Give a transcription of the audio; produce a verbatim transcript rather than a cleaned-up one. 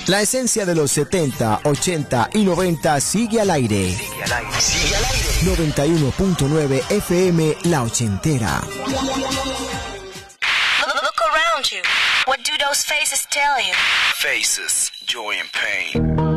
La esencia de los setenta, ochenta y noventa sigue al aire. Sigue al aire, sigue al aire. noventa y uno punto nueve F M La Ochentera. Look, look around you. What do those faces tell you? Faces, joy and pain.